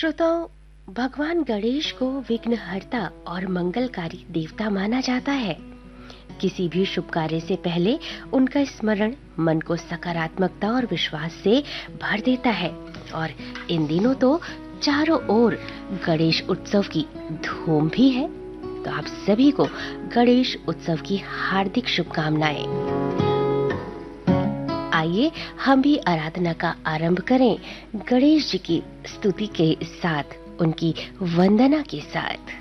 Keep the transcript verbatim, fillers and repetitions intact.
श्रोताओं, भगवान गणेश को विघ्नहर्ता और मंगलकारी देवता माना जाता है। किसी भी शुभ कार्य से पहले उनका स्मरण मन को सकारात्मकता और विश्वास से भर देता है। और इन दिनों तो चारों ओर गणेश उत्सव की धूम भी है। तो आप सभी को गणेश उत्सव की हार्दिक शुभकामनाएं। आइए हम भी आराधना का आरंभ करें गणेश जी की स्तुति के साथ, उनकी वंदना के साथ।